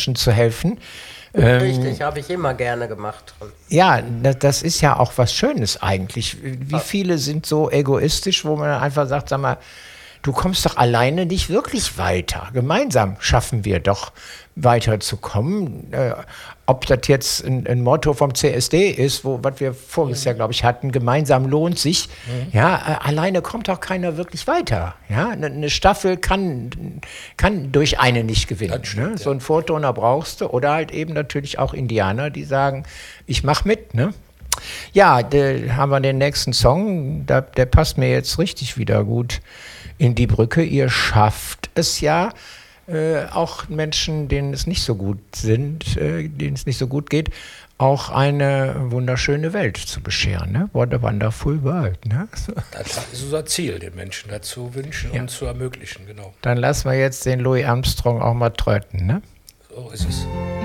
Menschen zu helfen. Richtig, habe ich immer gerne gemacht. Ja, das ist ja auch was Schönes eigentlich. Wie viele sind so egoistisch, wo man einfach sagt, sag mal, du kommst doch alleine nicht wirklich weiter. Gemeinsam schaffen wir doch weiterzukommen. Ob das jetzt ein Motto vom CSD ist, was wir voriges Jahr, glaube ich, hatten, gemeinsam lohnt sich. Ja, alleine kommt auch keiner wirklich weiter. Ja, eine Staffel kann durch eine nicht gewinnen. Stimmt, ne? So einen Vorturner brauchst du oder halt eben natürlich auch Indianer, die sagen, ich mach mit, ne? Ja, haben wir den nächsten Song, der passt mir jetzt richtig wieder gut in die Brücke. Ihr schafft es ja, auch Menschen, denen es nicht so gut denen es nicht so gut geht, auch eine wunderschöne Welt zu bescheren. Ne? What a wonderful world. Ne? Das ist unser Ziel, den Menschen dazu wünschen und zu ermöglichen, genau. Dann lassen wir jetzt den Louis Armstrong auch mal tröten. Ne? So ist es.